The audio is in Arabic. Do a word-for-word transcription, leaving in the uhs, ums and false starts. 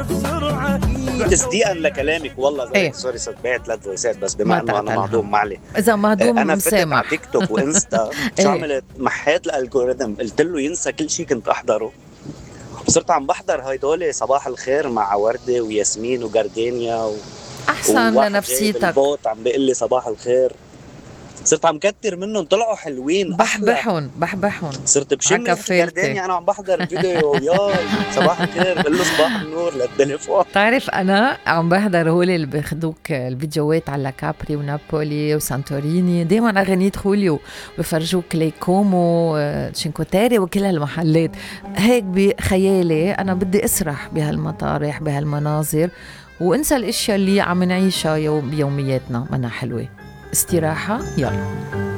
تصديقا لكلامك والله زي ايه سوري صرت بعت ثلاث فويسات بس بما ما انه انا تعتلها، مهضوم معلي. اذا مهضوم انا فتت على مسامح. تيك توك وانستا شو ايه عملت؟ محيت الالجوريثم، قلت له ينسى كل شيء كنت احضره، وصرت عم بحضر هيدول صباح الخير مع وردة وياسمين وجاردينيا و... احسن وواحد جاي لنفسيتك. بالبوت عم بيقول لي صباح الخير. صرت عم كتر منهم، طلعوا حلوين احلى. بحبحن بحبحن صرت بشم ريحة عكفالتي. جاردينيا انا عم بحضر الفيديو، ياي صباح الخير بقول له صباح النور للتليفون. بتعرف أنا عم بحضر هول اللي بياخدوك الفيديوهات على كابري ونابولي وسانتوريني، دايما أغاني خوليو بفرجوك ليكومو تشينكوتيري وكل هالمحلات. هيك بخيالي أنا بدي أسرح بهالمطارح بهالمناظر وانسى الاشياء اللي عم نعيشها يوم بيومياتنا. منا حلوة استراحة، يلا.